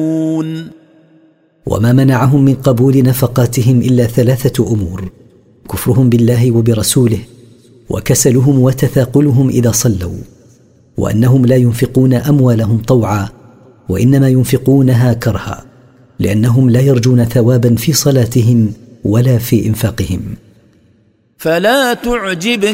وما منعهم من قبول نفقاتهم إلا 3 أمور: كفرهم بالله وبرسوله، وكسلهم وتثاقلهم إذا صلوا، وأنهم لا ينفقون أموالهم طوعا، وإنما ينفقونها كرها، لأنهم لا يرجون ثوابا في صلاتهم ولا في إنفاقهم. فلا تعجبك